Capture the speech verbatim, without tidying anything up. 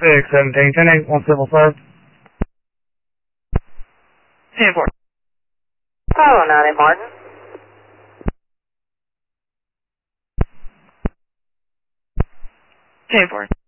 six seventeen, ten eight, one civil served. ten four. Follow nine eight Martin. ten four.